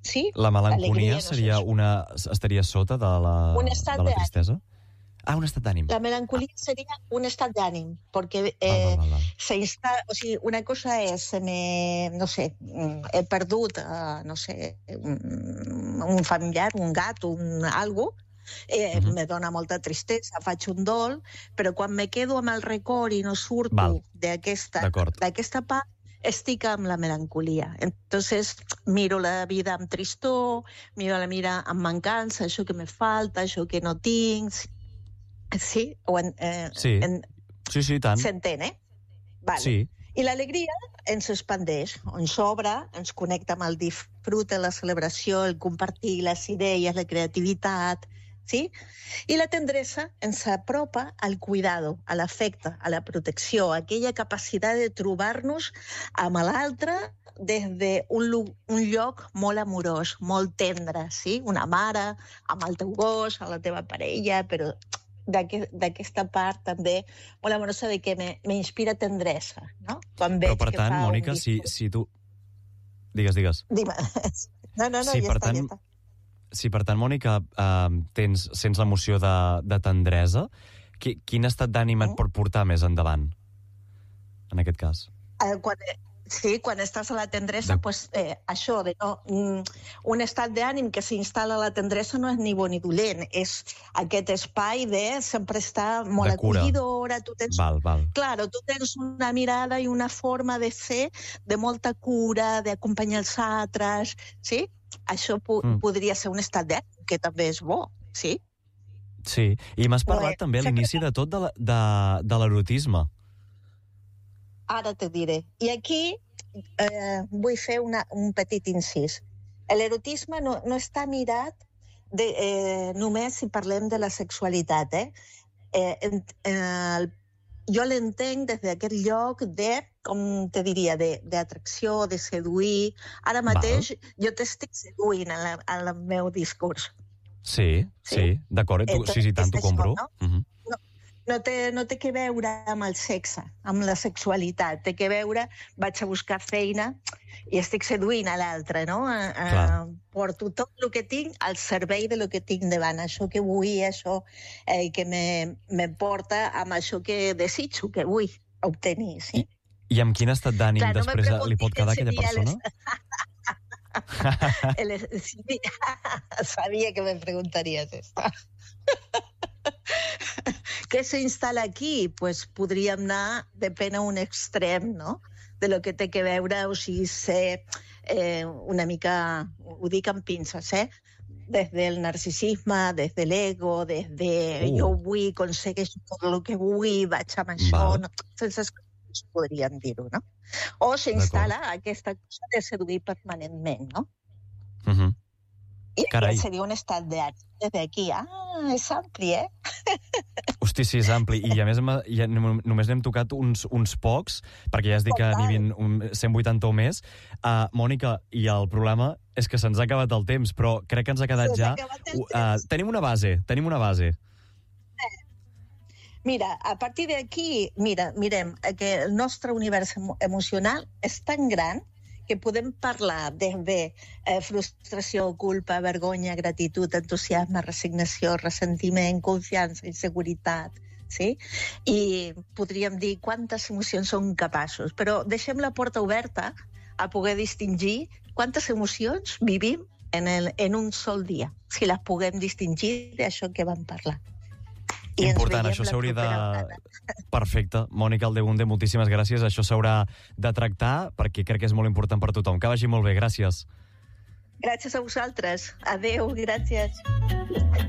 sí? La melanconia Alegria, estaria sota de la tristesa? Un estat d'ànim. La melancolía sería un estado de ánimo, porque Val. se instala, o sigui, una cosa és, no sé, he perdut, no sé, un familiar, un gat, algo, me dona molta tristesa, faig un dol, però quan me quedo amb el record i no surto d'aquesta part, estic amb la melancolia. Entonces, miro la vida amb tristor, miro la vida amb mancança, això que me falta, això que no tinc. Sí? Sí, tant. S'entén, Vale. Sí. I l'alegria ens expandeix, ens obre, ens connecta amb el disfrute, la celebració, el compartir les idees, la creativitat, sí? I la tendresa ens apropa al cuidado, a l'afecte, a la protecció, a aquella capacitat de trobar-nos amb l'altre des d'un lloc molt amorós, molt tendre, sí? Una mare, amb el teu gos, amb la teva parella, però d'aquesta part també molt amorosa de que m'inspira tendresa, no? Però per tant, Mònica, si tu... Digues. Dime. No, sí, ja està. Si per tant, Mònica, sents l'emoció de tendresa, quin estat d'ànim et pot portar més endavant, en aquest cas? Quan estàs a la tendresa, això de un estat d'ànim que s'instal·la a la tendresa no és ni bo ni dolent, és aquest espai de sempre estar molt acollidora. Claro, tu tens una mirada i una forma de ser de molta cura, d'acompanyar els altres, sí? Això podria ser un estat d'ànim, que també és bo, sí? Sí, i m'has parlat també a l'inici de tot de l'erotisme. Ara te diré. I aquí vull fer un petit incís. L'erotisme no està mirat només si parlem de la sexualitat. Jo l'entenc des d'aquest lloc de, com te diria, d'atracció, de seduir. Ara mateix jo t'estic seduint en el meu discurs. Sí, d'acord. Sí, tant, t'ho compro. No té que veure amb el sexe, amb la sexualitat. Té que veure, vaig a buscar feina i estic seduint a l'altre, no? Porto tot el que tinc al servei de lo que tinc davant. Això que vull, això que me porta amb això que desitjo, que vull obtenir, sí? I amb quin estat d'ànim després li pot quedar aquella persona? Sabia que me preguntaries esto. Què s'instal·la aquí? Pues podríem anar, depèn a un extrem, no? De lo que té que veure, o sigui, ser una mica, ho dic amb pinces, des del narcisisme, des de l'ego, des de jo vull, aconsegueixo tot el que vull, vaig amb això, sense coses podríem dir-ho, no? O s'instal·la aquesta cosa de seduir permanentment, no? I aquest seria un estat d'ànim des d'aquí. És ampli, Hosti, sí, és ampli. I a més, només n'hem tocat uns pocs, perquè ja has dit que n'hi havia 180 o més. Mònica, i el problema és que se'ns ha acabat el temps, però crec que ens ha quedat ja... Tenim una base. Mira, a partir d'aquí, mirem que el nostre univers emocional és tan gran que podem parlar des de frustració, culpa, vergonya, gratitud, entusiasme, resignació, ressentiment, confiança, inseguretat, sí? I podríem dir quantes emocions som capaços, però deixem la porta oberta a poder distingir quantes emocions vivim en un sol dia, si les puguem distingir d'això que vam parlar. Important, això s'hauria de... Perfecte. Mònica Aldebunde, moltíssimes gràcies. Això s'haurà de tractar perquè crec que és molt important per tothom. Que vagi molt bé, gràcies. Gràcies a vosaltres. Adéu, gràcies.